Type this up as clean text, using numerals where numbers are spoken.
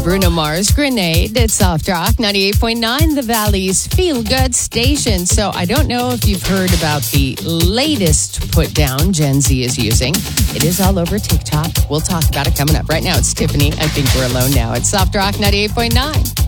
Bruno Mars, Grenade. It's Soft Rock 98.9, the Valley's feel-good station. So I don't know if you've heard about the latest put-down Gen Z is using. It is all over TikTok. We'll talk about it coming up. Right now, it's Tiffany. I think we're alone now. It's Soft Rock 98.9.